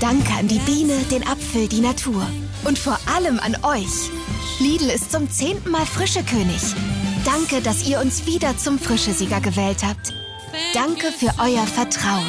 Danke an die Biene, den Apfel, die Natur. Und vor allem an euch. Lidl ist zum 10. Mal Frischekönig. Danke, dass ihr uns wieder zum Frischesieger gewählt habt. Danke für euer Vertrauen.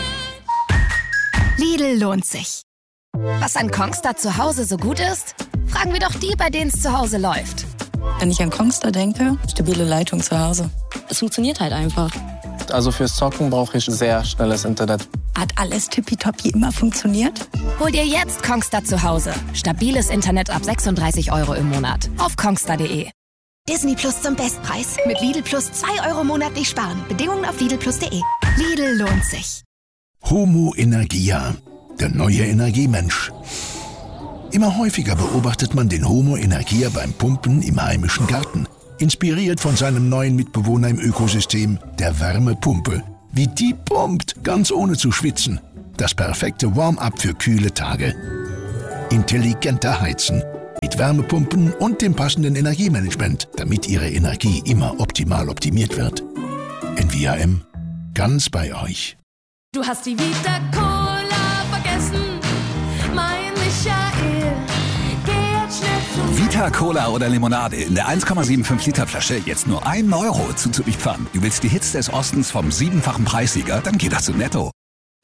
Lidl lohnt sich. Was an Kongstar zu Hause so gut ist? Fragen wir doch die, bei denen es zu Hause läuft. Wenn ich an Kongstar denke, stabile Leitung zu Hause. Es funktioniert halt einfach. Also fürs Zocken brauche ich sehr schnelles Internet. Hat alles tippitoppi immer funktioniert? Hol dir jetzt Kongstar zu Hause. Stabiles Internet ab 36 € im Monat. Auf kongstar.de. Disney Plus zum Bestpreis. Mit Lidl Plus 2 € monatlich sparen. Bedingungen auf lidlplus.de. Lidl lohnt sich. Homo Energia, der neue Energiemensch. Immer häufiger beobachtet man den Homo Energia beim Pumpen im heimischen Garten. Inspiriert von seinem neuen Mitbewohner im Ökosystem, der Wärmepumpe. Wie die pumpt, ganz ohne zu schwitzen. Das perfekte Warm-up für kühle Tage. Intelligenter Heizen. Mit Wärmepumpen und dem passenden Energiemanagement, damit Ihre Energie immer optimal optimiert wird. NVAM, ganz bei euch. Du hast die Vita Cola vergessen, mein Michael. Geh jetzt schnell zu Vita Cola oder Limonade in der 1,75 Liter Flasche jetzt nur 1 € Zuzüglich-Pfand. Du willst die Hits des Ostens vom 7-fachen Preissieger? Dann geh doch zu Netto.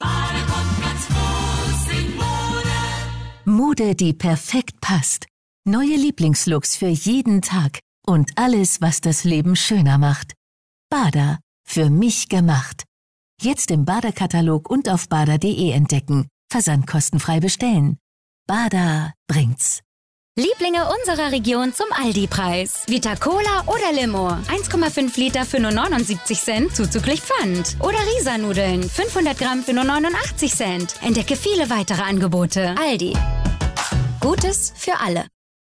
Mode, die perfekt passt. Neue Lieblingslooks für jeden Tag. Und alles, was das Leben schöner macht. Bada, für mich gemacht. Jetzt im Bada-Katalog und auf bada.de entdecken. Versand kostenfrei bestellen. Bada bringt's. Lieblinge unserer Region zum Aldi-Preis. Vita Cola oder Limo. 1,5 Liter für nur 79 Cent, zuzüglich Pfand. Oder Risa-Nudeln, 500 Gramm für nur 89 Cent. Entdecke viele weitere Angebote. Aldi. Gutes für alle.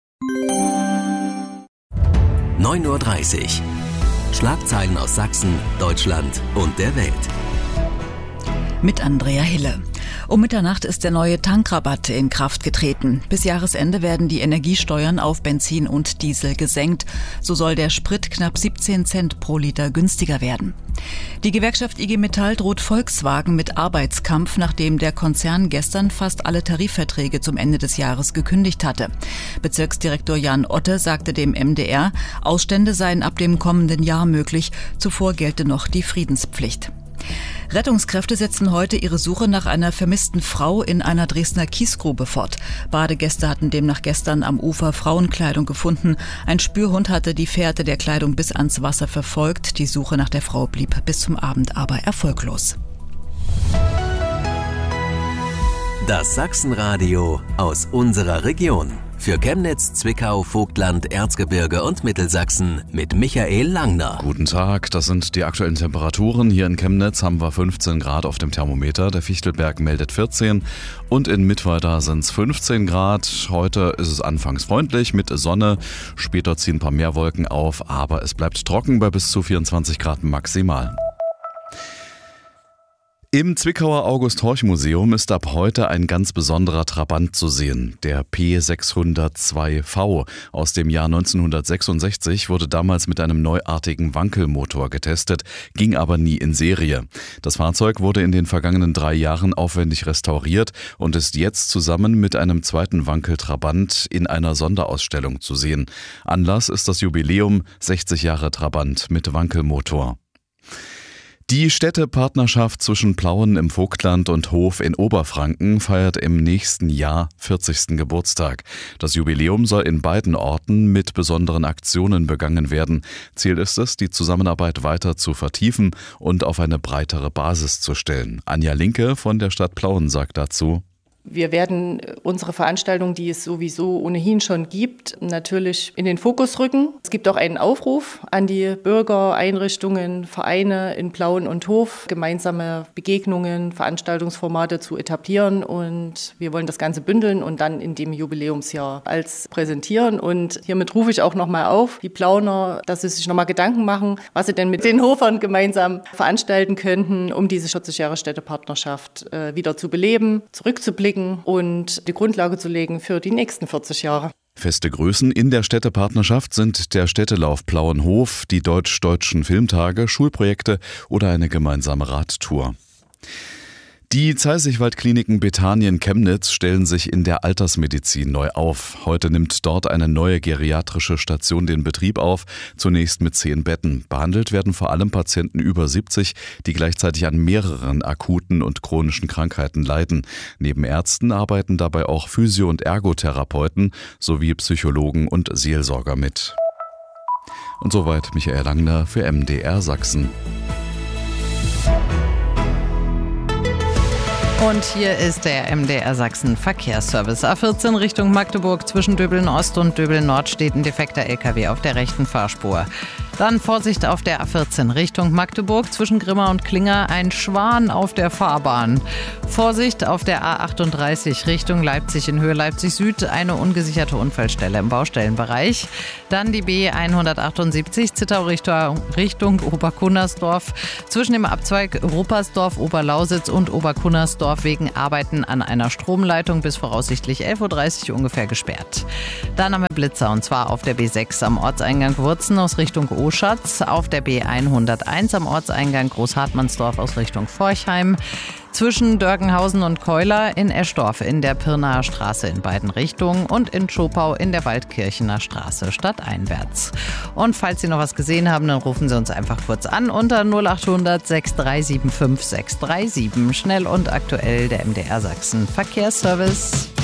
9:30 Uhr. Schlagzeilen aus Sachsen, Deutschland und der Welt. Mit Andrea Hille. Um Mitternacht ist der neue Tankrabatt in Kraft getreten. Bis Jahresende werden die Energiesteuern auf Benzin und Diesel gesenkt. So soll der Sprit knapp 17 Cent pro Liter günstiger werden. Die Gewerkschaft IG Metall droht Volkswagen mit Arbeitskampf, nachdem der Konzern gestern fast alle Tarifverträge zum Ende des Jahres gekündigt hatte. Bezirksdirektor Jan Otte sagte dem MDR, Ausstände seien ab dem kommenden Jahr möglich. Zuvor gelte noch die Friedenspflicht. Rettungskräfte setzen heute ihre Suche nach einer vermissten Frau in einer Dresdner Kiesgrube fort. Badegäste hatten demnach gestern am Ufer Frauenkleidung gefunden. Ein Spürhund hatte die Fährte der Kleidung bis ans Wasser verfolgt. Die Suche nach der Frau blieb bis zum Abend aber erfolglos. Das Sachsenradio aus unserer Region. Für Chemnitz, Zwickau, Vogtland, Erzgebirge und Mittelsachsen mit Michael Langner. Guten Tag, das sind die aktuellen Temperaturen. Hier in Chemnitz haben wir 15 Grad auf dem Thermometer. Der Fichtelberg meldet 14 und in Mittweida sind es 15 Grad. Heute ist es anfangs freundlich mit Sonne. Später ziehen ein paar mehr Wolken auf, aber es bleibt trocken bei bis zu 24 Grad maximal. Im Zwickauer August-Horch-Museum ist ab heute ein ganz besonderer Trabant zu sehen. Der P602V aus dem Jahr 1966 wurde damals mit einem neuartigen Wankelmotor getestet, ging aber nie in Serie. Das Fahrzeug wurde in den vergangenen 3 Jahren aufwendig restauriert und ist jetzt zusammen mit einem zweiten Wankeltrabant in einer Sonderausstellung zu sehen. Anlass ist das Jubiläum 60 Jahre Trabant mit Wankelmotor. Die Städtepartnerschaft zwischen Plauen im Vogtland und Hof in Oberfranken feiert im nächsten Jahr 40. Geburtstag. Das Jubiläum soll in beiden Orten mit besonderen Aktionen begangen werden. Ziel ist es, die Zusammenarbeit weiter zu vertiefen und auf eine breitere Basis zu stellen. Anja Linke von der Stadt Plauen sagt dazu: Wir werden unsere Veranstaltung, die es sowieso ohnehin schon gibt, natürlich in den Fokus rücken. Es gibt auch einen Aufruf an die Bürger, Einrichtungen, Vereine in Plauen und Hof, gemeinsame Begegnungen, Veranstaltungsformate zu etablieren. Und wir wollen das Ganze bündeln und dann in dem Jubiläumsjahr als präsentieren. Und hiermit rufe ich auch nochmal auf, die Plauner, dass sie sich nochmal Gedanken machen, was sie denn mit den Hofern gemeinsam veranstalten könnten, um diese 40 Jahre Städtepartnerschaft wieder zu beleben, zurückzublicken und die Grundlage zu legen für die nächsten 40 Jahre. Feste Größen in der Städtepartnerschaft sind der Städtelauf Plauenhof, die Deutsch-Deutschen Filmtage, Schulprojekte oder eine gemeinsame Radtour. Die Zeissigwald-Kliniken Bethanien-Chemnitz stellen sich in der Altersmedizin neu auf. Heute nimmt dort eine neue geriatrische Station den Betrieb auf, zunächst mit 10 Betten. Behandelt werden vor allem Patienten über 70, die gleichzeitig an mehreren akuten und chronischen Krankheiten leiden. Neben Ärzten arbeiten dabei auch Physio- und Ergotherapeuten sowie Psychologen und Seelsorger mit. Und soweit Michael Langner für MDR Sachsen. Und hier ist der MDR Sachsen Verkehrsservice. A14 Richtung Magdeburg zwischen Döbeln Ost und Döbeln Nord steht ein defekter LKW auf der rechten Fahrspur. Dann Vorsicht auf der A14 Richtung Magdeburg zwischen Grimma und Klinger, ein Schwan auf der Fahrbahn. Vorsicht auf der A38 Richtung Leipzig in Höhe Leipzig Süd, eine ungesicherte Unfallstelle im Baustellenbereich. Dann die B178 Zittau Richtung Oberkunnersdorf zwischen dem Abzweig Ruppersdorf, Oberlausitz und Oberkunnersdorf wegen Arbeiten an einer Stromleitung bis voraussichtlich 11.30 Uhr ungefähr gesperrt. Dann haben wir Blitzer und zwar auf der B6 am Ortseingang Wurzen aus Richtung Oschatz, auf der B101 am Ortseingang Großhartmannsdorf aus Richtung Forchheim, zwischen Dörgenhausen und Keuler in Eschdorf in der Pirnaer Straße in beiden Richtungen und in Schopau in der Waldkirchener Straße stadteinwärts. Und falls Sie noch was gesehen haben, dann rufen Sie uns einfach kurz an unter 0800 6375 637. Schnell und aktuell der MDR Sachsen Verkehrsservice.